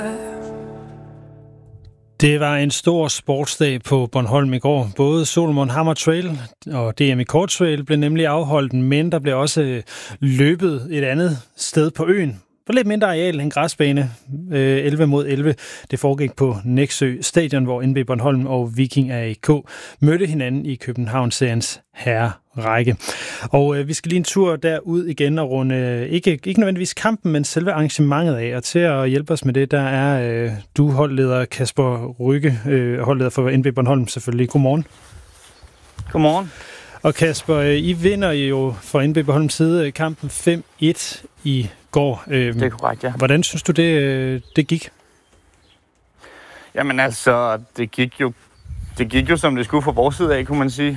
Det var en stor sportsdag på Bornholm i går. Både Solomon Hammer Trail og DM i Kort Trail blev nemlig afholdt, men der blev også løbet et andet sted på øen. På lidt mindre areal end græsbane, 11 mod 11. Det foregik på Nexø Stadion, hvor NB Bornholm og Viking AIK mødte hinanden i København-seriens herrerække. Og vi skal lige en tur derud igen og runde ikke nødvendigvis kampen, men selve arrangementet af. Og til at hjælpe os med det, der er du holdleder Kasper Rygge, holdleder for NB Bornholm selvfølgelig. Godmorgen. Godmorgen. Og Kasper, I vinder jo fra NB Bornholms side kampen 5-1 i går. Det er korrekt, ja. Hvordan synes du, det gik? Jamen altså, det gik jo som det skulle fra vores side af, kunne man sige.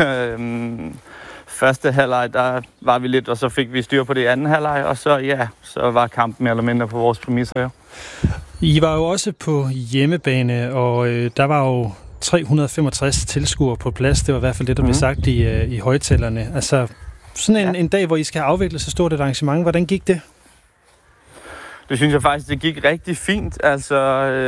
Første halvleg, der var vi lidt, og så fik vi styr på det i anden halvleg, og så var kampen mere eller mindre på vores præmisser jo. I var jo også på hjemmebane, og der var jo 365 tilskuere på plads. Det var i hvert fald det, der blev sagt i højtalerne. Altså, sådan en dag, hvor I skal afvikle så stort et arrangement, hvordan gik det? Det synes jeg faktisk, det gik rigtig fint. Altså,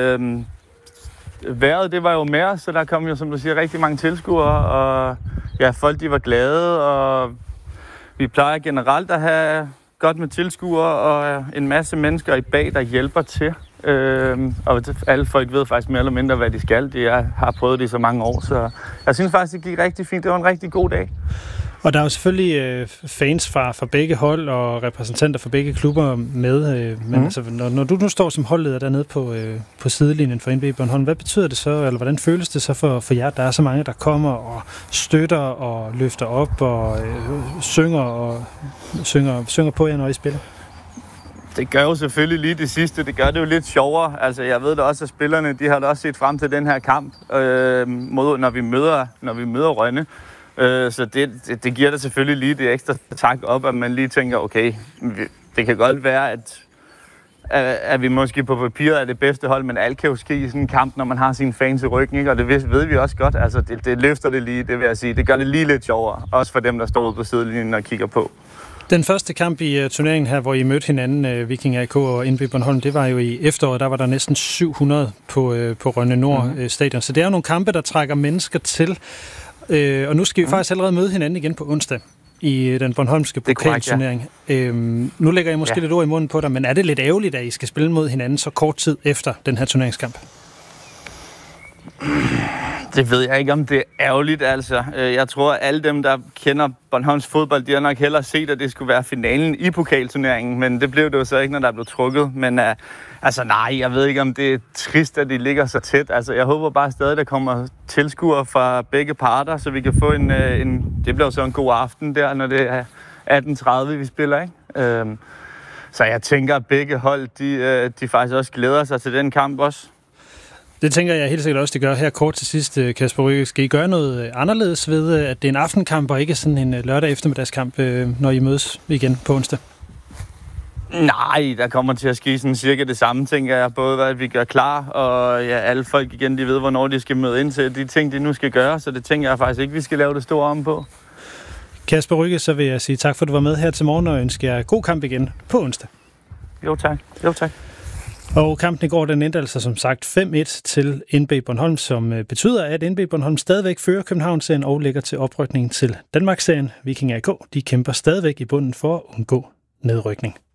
vejret, det var jo mere, så der kom jo, som du siger, rigtig mange tilskuere, og ja, folk, de var glade, og vi plejer generelt at have godt med tilskuere, og en masse mennesker i bag, der hjælper til. Og alle folk ved faktisk mere eller mindre, hvad de skal. De har prøvet det i så mange år, så jeg synes faktisk, det gik rigtig fint. Det var en rigtig god dag. Og der er jo selvfølgelig fans fra begge hold og repræsentanter fra begge klubber med. Men altså, når du nu står som holdleder dernede på sidelinjen for NB Bornholm, hvad betyder det så, eller hvordan føles det så for jer? Der er så mange, der kommer og støtter og løfter op og synger på jer, når I spiller. Det gør jo selvfølgelig lige det sidste. Det gør det jo lidt sjovere. Altså, jeg ved da også, at spillerne, de har da også set frem til den her kamp, når vi møder Rønne. Så det giver da selvfølgelig lige det ekstra tak op, at man lige tænker, okay, det kan godt være, at vi måske på papiret er det bedste hold, men alt kan jo ske i sådan en kamp, når man har sine fans i ryggen, ikke? Og det ved vi også godt. Altså, det løfter det lige, det vil jeg sige. Det gør det lige lidt sjovere, også for dem, der står ude på sidelinjen og kigger på. Den første kamp i turneringen her, hvor I mødte hinanden, Viking AIK og NB Bornholm, det var jo i efteråret. Der var der næsten 700 på Rønne Nord Stadion. Så det er jo nogle kampe, der trækker mennesker til. Og nu skal vi faktisk allerede møde hinanden igen på onsdag i den bornholmske pokalturnering. Ja. Nu lægger jeg måske lidt ord i munden på dig, men er det lidt ærgerligt, at I skal spille mod hinanden så kort tid efter den her turneringskamp? Det ved jeg ikke, om det er ærgerligt, altså. Jeg tror, at alle dem, der kender Bornholms fodbold, de har nok hellere set, at det skulle være finalen i pokalturneringen, men det blev det jo så ikke, når der blev trukket. Men altså nej, jeg ved ikke, om det er trist, at de ligger så tæt. Altså, jeg håber bare stadig, der kommer tilskuere fra begge parter, så vi kan få det bliver så en god aften der, når det er 18:30, vi spiller, ikke? Så jeg tænker, at begge hold, de faktisk også glæder sig til den kamp også. Det tænker jeg helt sikkert også, det gør. Her kort til sidst, Kasper Rygge. Skal I gøre noget anderledes ved, at det er en aftenkamp og ikke sådan en lørdag eftermiddagskamp, når I mødes igen på onsdag? Nej, der kommer til at ske sådan cirka det samme, tænker jeg. Både at vi gør klar, og ja, alle folk igen, de ved, hvornår de skal møde ind til de ting, de nu skal gøre. Så det tænker jeg faktisk ikke, vi skal lave det store om på. Kasper Rygge, så vil jeg sige tak for, at du var med her til morgen, og ønsker jer god kamp igen på onsdag. Jo tak. Og kampen i går, den endte altså som sagt 5-1 til NB Bornholm, som betyder, at NB Bornholm stadigvæk fører København-serien og ligger til oprykningen til Danmark-serien. Viking AIK, de kæmper stadigvæk i bunden for at undgå nedrykning.